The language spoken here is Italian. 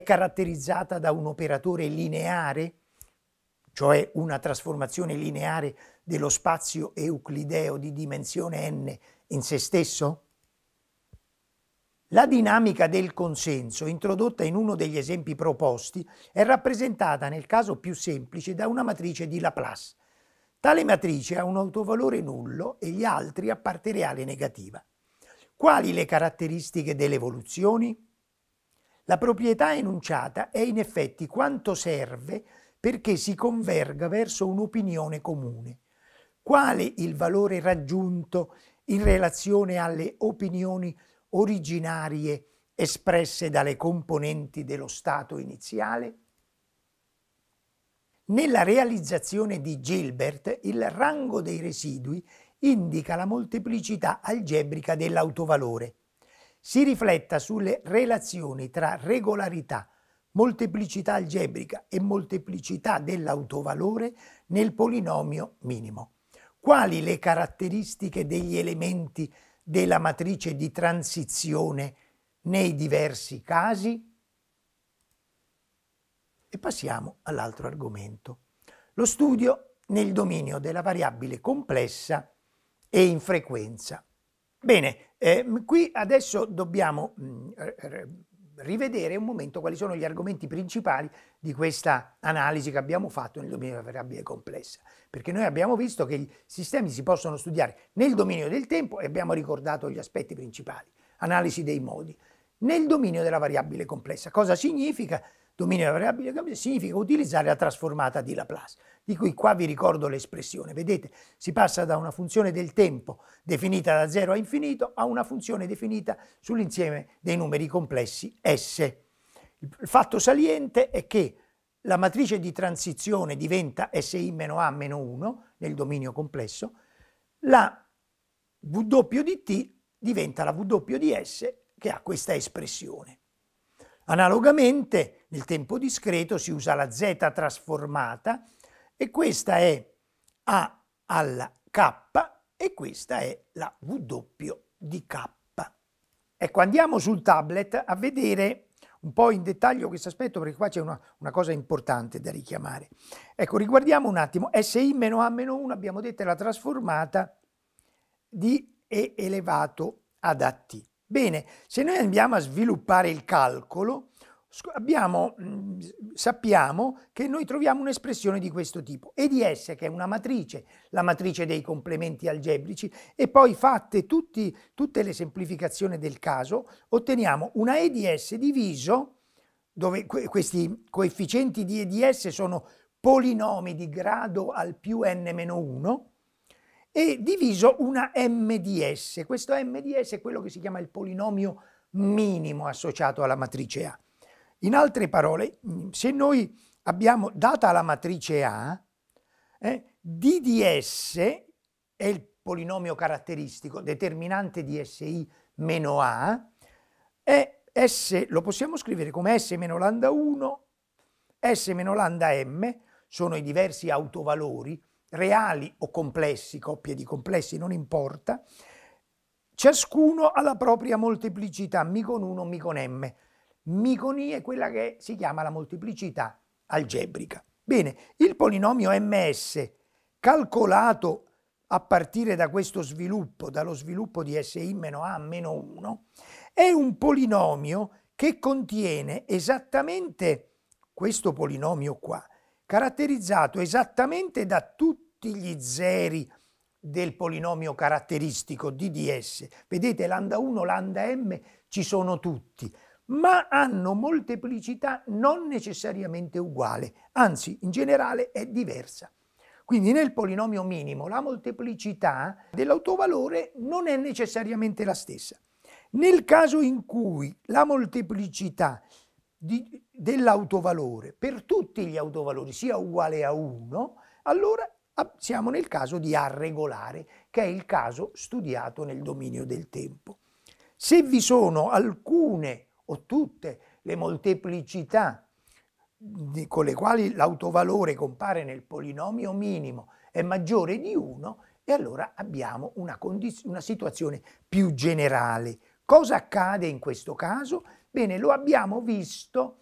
caratterizzata da un operatore lineare, cioè una trasformazione lineare dello spazio euclideo di dimensione n in se stesso? La dinamica del consenso, introdotta in uno degli esempi proposti, è rappresentata nel caso più semplice da una matrice di Laplace. Tale matrice ha un autovalore nullo e gli altri a parte reale negativa. Quali le caratteristiche delle evoluzioni? La proprietà enunciata è in effetti quanto serve perché si converga verso un'opinione comune. Quale il valore raggiunto in relazione alle opinioni originarie espresse dalle componenti dello stato iniziale? Nella realizzazione di Gilbert, il rango dei residui indica la molteplicità algebrica dell'autovalore. Si rifletta sulle relazioni tra regolarità, molteplicità algebrica e molteplicità dell'autovalore nel polinomio minimo. Quali le caratteristiche degli elementi della matrice di transizione nei diversi casi? E passiamo all'altro argomento. Lo studio nel dominio della variabile complessa e in frequenza. Bene, qui adesso dobbiamo rivedere un momento quali sono gli argomenti principali di questa analisi che abbiamo fatto nel dominio della variabile complessa, perché noi abbiamo visto che i sistemi si possono studiare nel dominio del tempo e abbiamo ricordato gli aspetti principali, analisi dei modi. Nel dominio della variabile complessa, cosa significa? Dominio della variabile complessa significa utilizzare la trasformata di Laplace, di cui qua vi ricordo l'espressione. Vedete, si passa da una funzione del tempo definita da 0 a infinito a una funzione definita sull'insieme dei numeri complessi S. Il fatto saliente è che la matrice di transizione diventa Si-A-1 nel dominio complesso, la W di T diventa la W di S che ha questa espressione. Analogamente, nel tempo discreto si usa la z trasformata e questa è A alla K e questa è la W di K. Ecco, andiamo sul tablet a vedere un po' in dettaglio questo aspetto perché qua c'è una cosa importante da richiamare. Ecco, riguardiamo un attimo. Si-A-1 abbiamo detto è la trasformata di E elevato ad AT. Bene, se noi andiamo a sviluppare il calcolo, sappiamo che noi troviamo un'espressione di questo tipo. E di S, che è una matrice, la matrice dei complementi algebrici, e poi fatte tutte le semplificazioni del caso, otteniamo una E di S diviso, dove questi coefficienti di E di S sono polinomi di grado al più n-1, e diviso una m di S. Questo m di S è quello che si chiama il polinomio minimo associato alla matrice A. In altre parole, se noi abbiamo data la matrice A, d di S è il polinomio caratteristico determinante di Si meno A, e S lo possiamo scrivere come S meno lambda 1, S meno lambda m, sono i diversi autovalori, reali o complessi, coppie di complessi, non importa, ciascuno ha la propria molteplicità, μ con 1, μ con m. μ con i è quella che si chiama la molteplicità algebrica. Bene, il polinomio ms, calcolato a partire da questo sviluppo, dallo sviluppo di Si-A-1, è un polinomio che contiene esattamente questo polinomio qua, caratterizzato esattamente da tutti gli zeri del polinomio caratteristico d di S. Vedete, lambda 1, lambda m ci sono tutti, ma hanno molteplicità non necessariamente uguale, anzi in generale è diversa. Quindi nel polinomio minimo la molteplicità dell'autovalore non è necessariamente la stessa. Nel caso in cui la molteplicità dell'autovalore per tutti gli autovalori sia uguale a 1, allora siamo nel caso di A regolare, che è il caso studiato nel dominio del tempo. Se vi sono alcune o tutte le molteplicità con le quali l'autovalore compare nel polinomio minimo è maggiore di 1, e allora abbiamo una situazione più generale. Cosa accade in questo caso? Bene, lo abbiamo visto